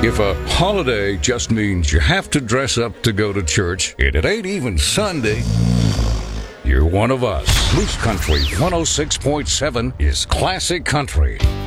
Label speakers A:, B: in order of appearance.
A: If a holiday just means you have to dress up to go to church, and it ain't even Sunday, you're one of us. Moose Country 106.7 is classic country.